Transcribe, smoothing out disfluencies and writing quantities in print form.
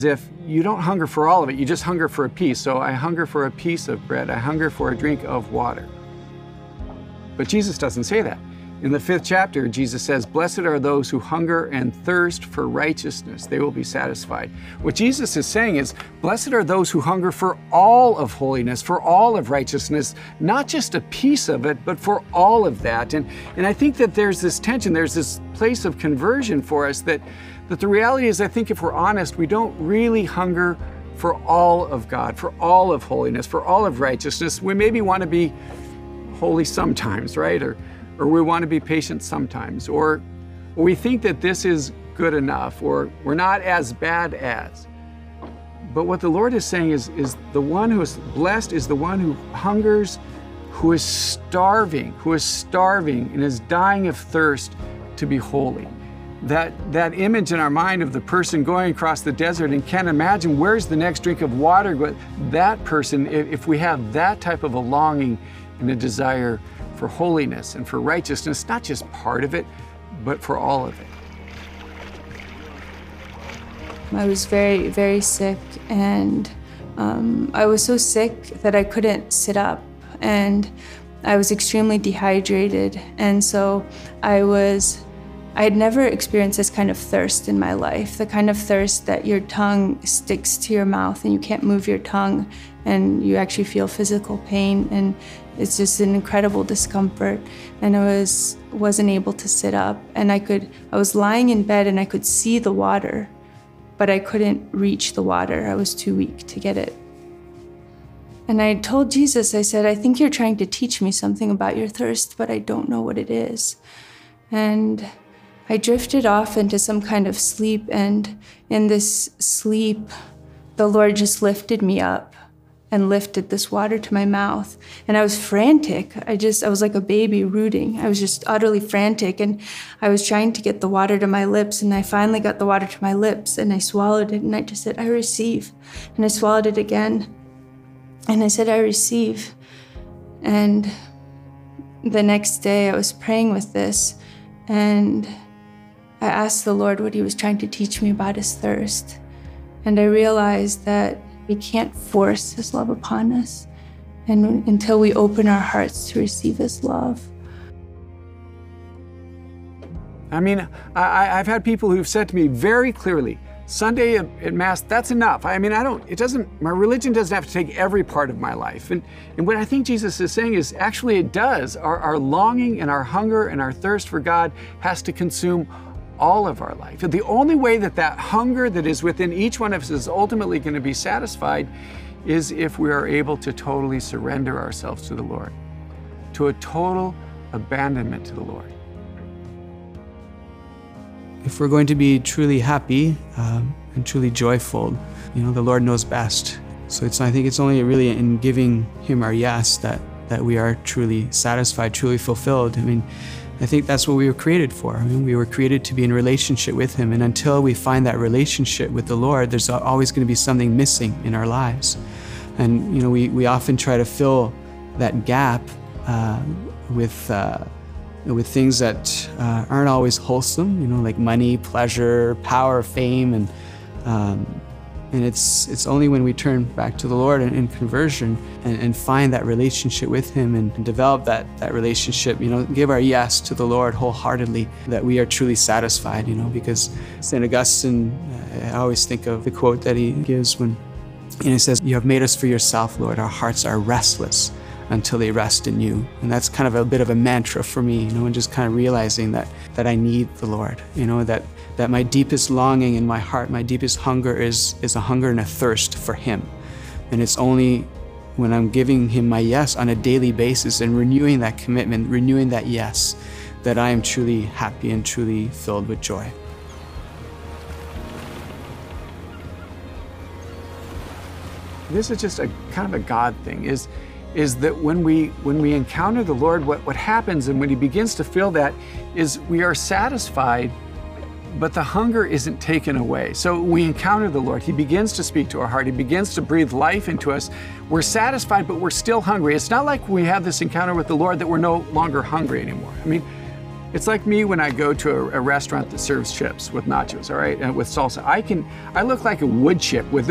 if you don't hunger for all of it, you just hunger for a piece. So I hunger for a piece of bread. I hunger for a drink of water. But Jesus doesn't say that. In the 5th chapter, Jesus says, "Blessed are those who hunger and thirst for righteousness. They will be satisfied." What Jesus is saying is, blessed are those who hunger for all of holiness, for all of righteousness, not just a piece of it, but for all of that. And I think that there's this tension, there's this place of conversion for us that the reality is, I think if we're honest, we don't really hunger for all of God, for all of holiness, for all of righteousness. We maybe want to be holy sometimes, right? Or we want to be patient sometimes, or we think that this is good enough, or we're not as bad as. But what the Lord is saying is the one who is blessed is the one who hungers, who is starving and is dying of thirst to be holy. That image in our mind of the person going across the desert and can't imagine where's the next drink of water. But that person, if we have that type of a longing and a desire for holiness and for righteousness, not just part of it, but for all of it. I was very, very sick, and I was so sick that I couldn't sit up, and I was extremely dehydrated, and so I had never experienced this kind of thirst in my life, the kind of thirst that your tongue sticks to your mouth and you can't move your tongue and you actually feel physical pain, and it's just an incredible discomfort. And I wasn't able to sit up, and I was lying in bed and I could see the water, but I couldn't reach the water. I was too weak to get it. And I told Jesus, I said, "I think you're trying to teach me something about your thirst, but I don't know what it is." And I drifted off into some kind of sleep, and in this sleep, the Lord just lifted me up and lifted this water to my mouth. And I was frantic. I was like a baby rooting. I was just utterly frantic, and I was trying to get the water to my lips, and I finally got the water to my lips, and I swallowed it, and I just said, "I receive." And I swallowed it again, and I said, "I receive." And the next day I was praying with this, and I asked the Lord what he was trying to teach me about his thirst. And I realized that we can't force his love upon us until we open our hearts to receive his love. I mean, I've had people who've said to me very clearly, Sunday at Mass, that's enough. I mean, my religion doesn't have to take every part of my life. And what I think Jesus is saying is actually it does. Our longing and our hunger and our thirst for God has to consume all of our life. The only way that hunger that is within each one of us is ultimately going to be satisfied is if we are able to totally surrender ourselves to the Lord, to a total abandonment to the Lord. If we're going to be truly happy and truly joyful, the Lord knows best. So I think it's only really in giving him our yes that we are truly satisfied, truly fulfilled. I think that's what we were created for. We were created to be in relationship with him, and until we find that relationship with the Lord, there's always going to be something missing in our lives. And we often try to fill that gap with things that aren't always wholesome, like money, pleasure, power, fame, and it's only when we turn back to the Lord in conversion and find that relationship with him and develop that relationship, give our yes to the Lord wholeheartedly, that we are truly satisfied, because St. Augustine, I always think of the quote that he gives when he says, "You have made us for yourself, Lord. Our hearts are restless until they rest in you." And that's kind of a bit of a mantra for me, and just kind of realizing that I need the Lord, that my deepest longing in my heart, my deepest hunger is a hunger and a thirst for him. And it's only when I'm giving him my yes on a daily basis and renewing that commitment, renewing that yes, that I am truly happy and truly filled with joy. This is just a kind of a God thing, is that when we encounter the Lord, what happens, and when he begins to feel that, is we are satisfied, but the hunger isn't taken away. So we encounter the Lord. He begins to speak to our heart. He begins to breathe life into us. We're satisfied, but we're still hungry. It's not like we have this encounter with the Lord that we're no longer hungry anymore. It's like me when I go to a restaurant that serves chips with nachos, all right, and with salsa. I look like a wood chip with